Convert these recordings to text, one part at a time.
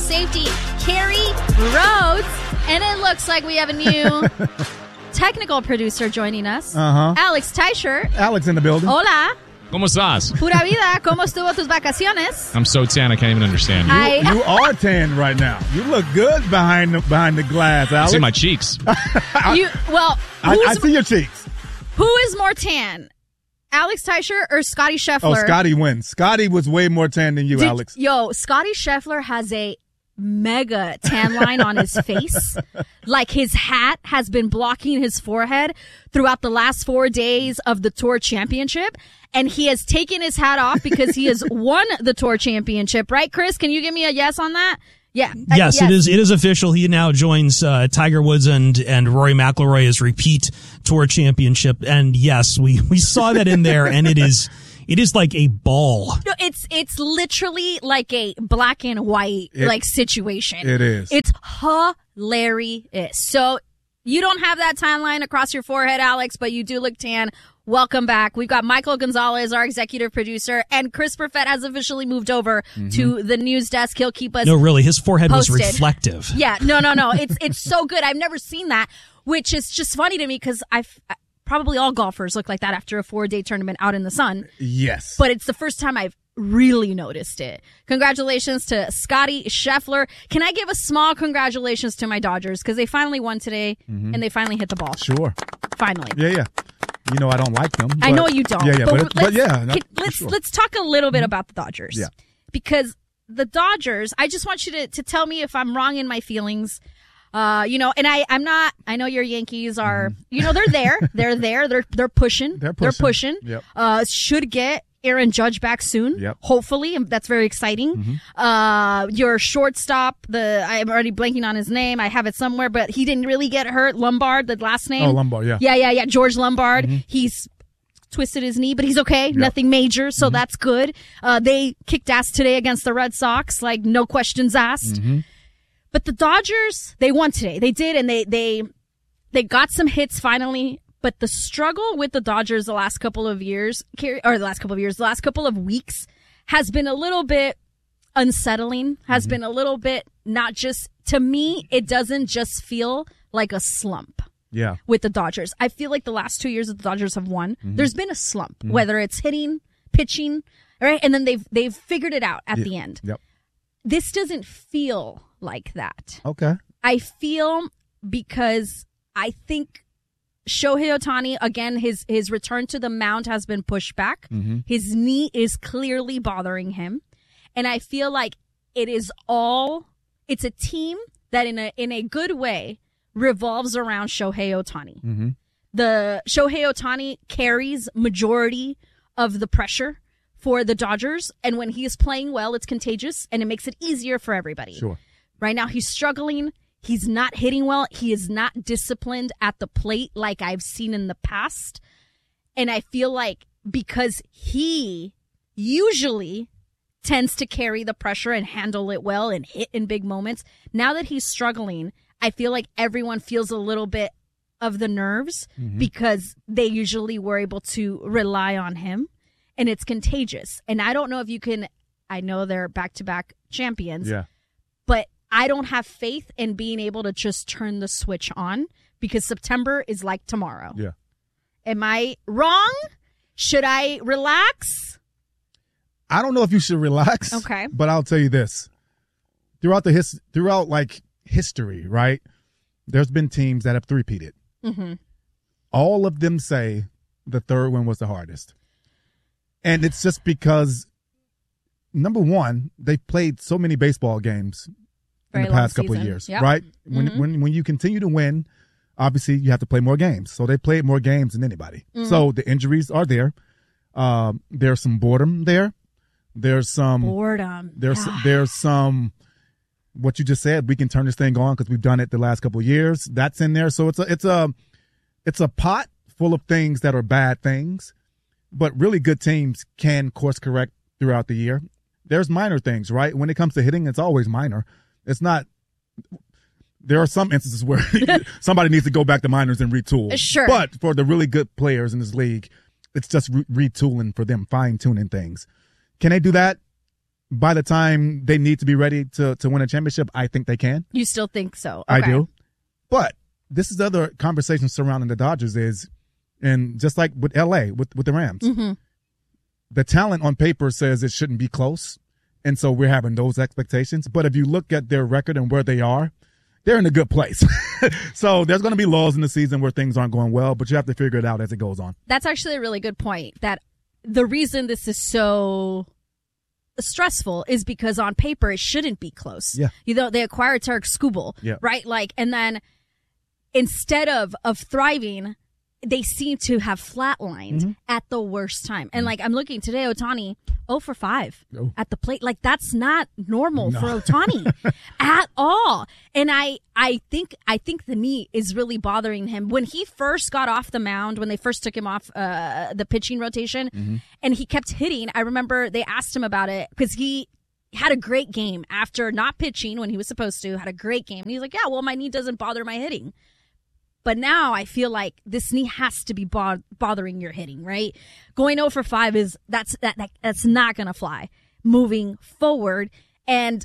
safety, Carrie Rhodes. And it looks like we have a new technical producer joining us. Alex Teicher. Alex in the building. Hola. ¿Cómo estás? Pura vida. ¿Cómo estuvo tus vacaciones? I'm so tan I can't even understand you. You are tan right now. You look good behind the glass, Alex. I see my cheeks. I see your cheeks. Who is more tan? Alex Teicher or Scotty Scheffler? Oh, Scotty wins. Scotty was way more tan than you, Alex. Scotty Scheffler has a mega tan line on his face. Like his hat has been blocking his forehead throughout the last 4 days of the Tour Championship. And he has taken his hat off because he has won the Tour Championship. Right, Chris? Can you give me a yes on that? Yeah. Yes, it is official. He now joins Tiger Woods and Rory McIlroy as repeat Tour Championship. And yes, we saw that in there, and it is like a ball. No, it's literally like a black and white situation. It is. It's hilarious. So you don't have that tan line across your forehead, Alex, but you do look tan. Welcome back. We've got Michael Gonzalez, our executive producer, and Chris Perfett has officially moved over to the news desk. He'll keep us No, really, his forehead posted. was reflective. Yeah, no. It's so good. I've never seen that, which is just funny to me because probably all golfers look like that after a 4-day tournament out in the sun. Yes. But it's the first time I've really noticed it. Congratulations to Scotty Scheffler. Can I give a small congratulations to my Dodgers because they finally won today and they finally hit the ball. Sure. Finally. Yeah. You know I don't like them. I know you don't. Yeah, Let's talk a little bit about the Dodgers. Yeah. Because the Dodgers, I just want you to tell me if I'm wrong in my feelings. And I'm not. I know your Yankees are. They're there. They're there. They're pushing. They're pushing. Yep. Should get Aaron Judge back soon. Yep. Hopefully, and that's very exciting. Your shortstop, I'm already blanking on his name. I have it somewhere, but he didn't really get hurt. Lombard, the last name. Oh, Lombard. Yeah. Yeah. George Lombard. He's twisted his knee, but he's okay. Yep. Nothing major, so that's good. They kicked ass today against the Red Sox, like no questions asked. But the Dodgers, they won today. They did, and they got some hits finally. But the struggle with the Dodgers the last couple of weeks has been a little bit unsettling, has been a little bit not just, to me, it doesn't just feel like a slump. Yeah. With the Dodgers. I feel like the last 2 years that the Dodgers have won, there's been a slump, whether it's hitting, pitching, right? And then they've figured it out at the end. Yep. This doesn't feel like that. Okay. I feel because I think Shohei Ohtani, again, his return to the mound has been pushed back. His knee is clearly bothering him. And I feel like it's a team that in a good way revolves around Shohei Ohtani. The Shohei Ohtani carries majority of the pressure for the Dodgers. And when he is playing well, it's contagious and it makes it easier for everybody. Sure. Right now, he's struggling. He's not hitting well. He is not disciplined at the plate like I've seen in the past. And I feel like because he usually tends to carry the pressure and handle it well and hit in big moments, now that he's struggling, I feel like everyone feels a little bit of the nerves because they usually were able to rely on him. And it's contagious. And I don't know if you can, I know they're back-to-back champions, but I don't have faith in being able to just turn the switch on because September is like tomorrow. Yeah. Am I wrong? Should I relax? I don't know if you should relax. Okay. But I'll tell you this. Throughout history, right? There's been teams that have three-peated. All of them say the third one was the hardest. And it's just because, number one, they've played so many baseball games in the past couple of years, right? When you continue to win, obviously you have to play more games. So they played more games than anybody. So the injuries are there. There's some boredom there. There's some boredom. There's some what you just said. We can turn this thing on because we've done it the last couple of years. That's in there. So it's a pot full of things that are bad things, but really good teams can course correct throughout the year. There's minor things, right? When it comes to hitting, it's always minor. It's not. There are some instances where somebody needs to go back to minors and retool. Sure. But for the really good players in this league, it's just retooling for them, fine-tuning things. Can they do that? by the time they need to be ready to win a championship, I think they can. You still think so? Okay. I do. But this is the other conversation surrounding the Dodgers is, and just like with LA, with the Rams, the talent on paper says it shouldn't be close. And so we're having those expectations. But if you look at their record and where they are, they're in a good place. So there's going to be lulls in the season where things aren't going well, but you have to figure it out as it goes on. That's actually a really good point. That the reason this is so stressful is because on paper it shouldn't be close. Yeah. You know, they acquired Tarek Skubal, right? Like, and then instead of thriving, they seem to have flatlined at the worst time. And like, I'm looking today, Ohtani 0 for 5 at the plate. Like, that's not normal for Ohtani at all. And I think the knee is really bothering him. When he first got off the mound, when they first took him off the pitching rotation, and he kept hitting, I remember they asked him about it because he had a great game after not pitching when he was supposed to, had a great game. And he's like, yeah, well, my knee doesn't bother my hitting. But now I feel like this knee has to be bothering your hitting, right? Going 0 for 5 is that's not going to fly moving forward. And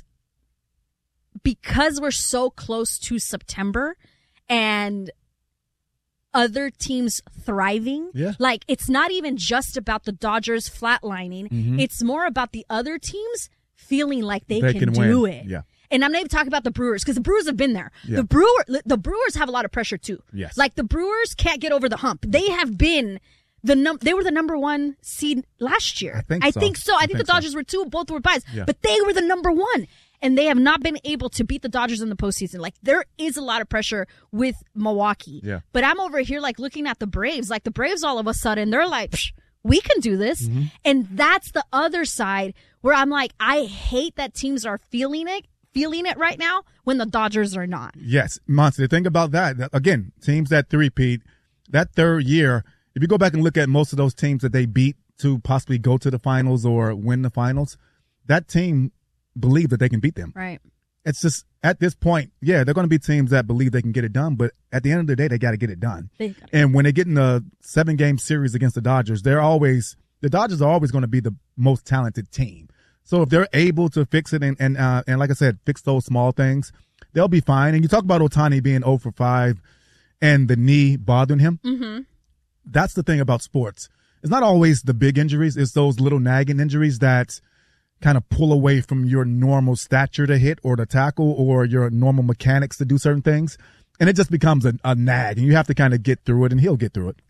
because we're so close to September and other teams thriving, like it's not even just about the Dodgers flatlining. It's more about the other teams feeling like they can do it. Yeah. And I'm not even talking about the Brewers because the Brewers have been there. Yeah. The Brewers have a lot of pressure too. Yes. Like the Brewers can't get over the hump. They have been they were the number 1 seed last year. I think so. I think the Dodgers were 2, both were buys, but they were the number 1. And they have not been able to beat the Dodgers in the postseason. Like, there is a lot of pressure with Milwaukee. Yeah. But I'm over here, like, looking at the Braves. Like, the Braves, all of a sudden, they're like, we can do this. And that's the other side where I'm like, I hate that teams are feeling it right now when the Dodgers are not. Yes, Monty, think about that. Again, teams that three-peat, that third year, if you go back and look at most of those teams that they beat to possibly go to the finals or win the finals, that team believe that they can beat them. Right. It's just at this point, they're going to be teams that believe they can get it done, but at the end of the day, they got to get it done. And when they get in a 7-game series against the Dodgers, the Dodgers are always going to be the most talented team. So if they're able to fix it and like I said, fix those small things, they'll be fine. And you talk about Ohtani being 0 for 5 and the knee bothering him. That's the thing about sports. It's not always the big injuries. It's those little nagging injuries that kind of pull away from your normal stature to hit or to tackle or your normal mechanics to do certain things. And it just becomes a nag, and you have to kind of get through it, and he'll get through it.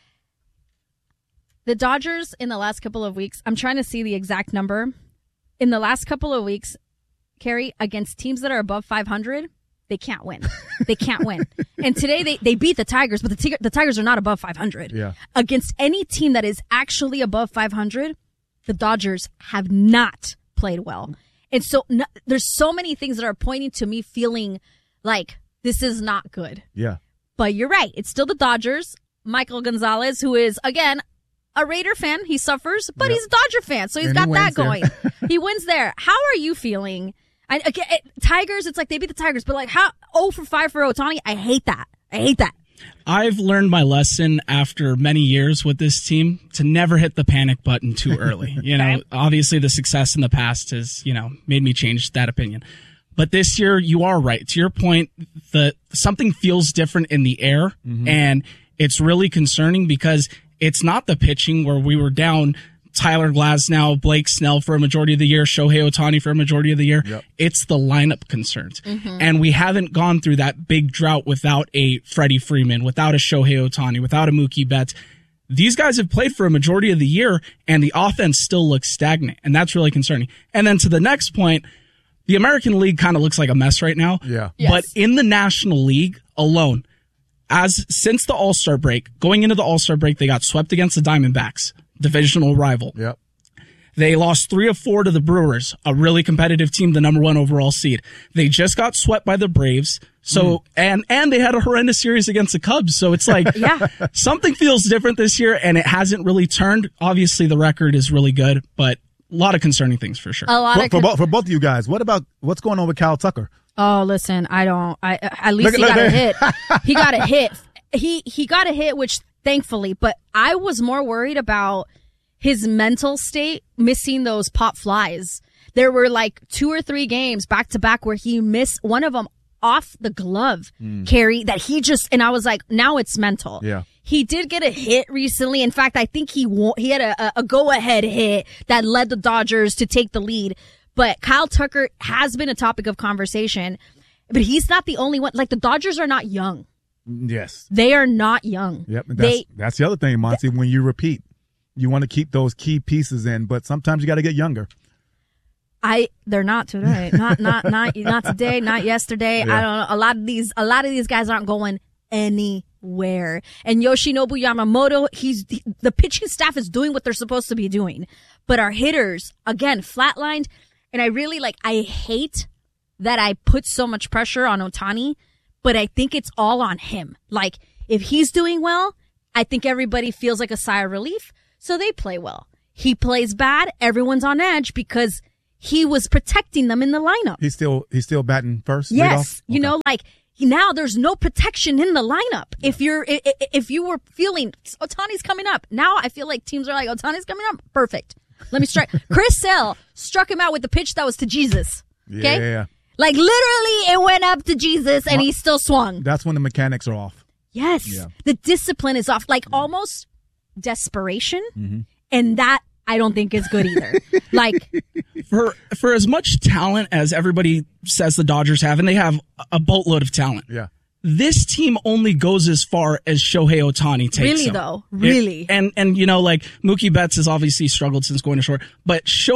The Dodgers in the last couple of weeks, I'm trying to see the exact number. In the last couple of weeks, Carrie, against teams that are above 500, they can't win. They can't win. And today they beat the Tigers, but the Tigers are not above 500. Yeah. Against any team that is actually above 500, the Dodgers have not played well. And so there's so many things that are pointing to me feeling like this is not good. Yeah. But you're right. It's still the Dodgers. Michael Gonzalez, who is, again, a Raider fan. He suffers, but he's a Dodger fan, so he's got that going. He wins there. How are you feeling? Tigers, it's like they beat the Tigers, but like 0 for 5 for Ohtani? I hate that. I've learned my lesson after many years with this team to never hit the panic button too early. Obviously the success in the past has, made me change that opinion. But this year, you are right. To your point, something feels different in the air, and it's really concerning because it's not the pitching where we were down Tyler Glasnow, Blake Snell for a majority of the year, Shohei Ohtani for a majority of the year. Yep. It's the lineup concerns. And we haven't gone through that big drought without a Freddie Freeman, without a Shohei Ohtani, without a Mookie Betts. These guys have played for a majority of the year, and the offense still looks stagnant, and that's really concerning. And then to the next point, the American League kind of looks like a mess right now. Yeah. Yes. But in the National League alone, since the All-Star break, going into the All-Star break, they got swept against the Diamondbacks, divisional rival. Yep. They lost 3 of 4 to the Brewers, a really competitive team, the number 1 overall seed. They just got swept by the Braves. So, and they had a horrendous series against the Cubs. So it's like, something feels different this year, and it hasn't really turned. Obviously, the record is really good, but a lot of concerning things for sure. For both of you guys, what's going on with Kyle Tucker? Oh, listen, at least he got a hit. He got a hit. He got a hit, which thankfully, but I was more worried about his mental state, missing those pop flies. There were like 2 or 3 games back to back where he missed one of them off the glove carry that he just, and I was like, now it's mental. Yeah. He did get a hit recently. In fact, I think he had a go-ahead hit that led the Dodgers to take the lead. But Kyle Tucker has been a topic of conversation, but he's not the only one. Like, the Dodgers are not young. Yes. They are not young. Yep. That's the other thing, Monty, when you repeat. You want to keep those key pieces in, but sometimes you got to get younger. They're not today. Not today, not yesterday. Yeah. I don't know. A lot of these guys aren't going anywhere. And Yoshinobu Yamamoto, the pitching staff is doing what they're supposed to be doing. But our hitters, again, flatlined. And I hate that I put so much pressure on Ohtani, but I think it's all on him. Like, if he's doing well, I think everybody feels like a sigh of relief, so they play well. He plays bad, everyone's on edge because he was protecting them in the lineup. He's still batting first? Yes. Okay. Now there's no protection in the lineup. Yeah. If you were feeling Ohtani's coming up, now I feel like teams are like, Ohtani's coming up? Perfect. Let me strike. Chris Sale struck him out with the pitch that was to Jesus. Okay? Yeah. Like, literally, it went up to Jesus and he still swung. That's when the mechanics are off. Yes. Yeah. The discipline is off. Like, almost desperation. Mm-hmm. And that, I don't think is good either. Like, for as much talent as everybody says the Dodgers have, and they have a boatload of talent. Yeah. This team only goes as far as Shohei Ohtani takes Really, them. though? Really? And Mookie Betts has obviously struggled since going to short, but